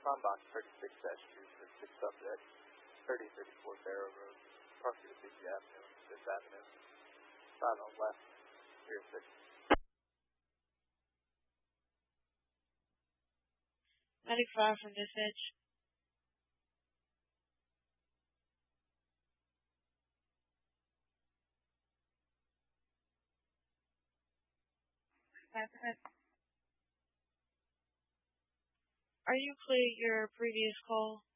Respond box 36-2 for 6 subjects, 3034 Barrow Road, property 50 Avenue, 5th Avenue. 5 on left, rear 6. 95 from dispatch. Are you clear your previous call?